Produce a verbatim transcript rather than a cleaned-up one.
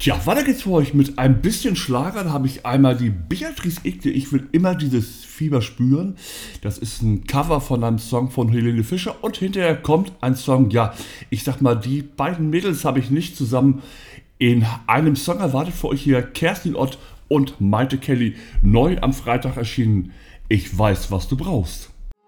Ja, weiter geht's für euch mit ein bisschen Schlager. Da habe ich einmal die Beatrice Egli, ich will immer dieses Fieber spüren. Das ist ein Cover von einem Song von Helene Fischer und hinterher kommt ein Song, ja, ich sag mal, die beiden Mädels habe ich nicht zusammen in einem Song erwartet. Für euch hier Kerstin Ott und Maite Kelly, neu am Freitag erschienen. Ich weiß, was du brauchst.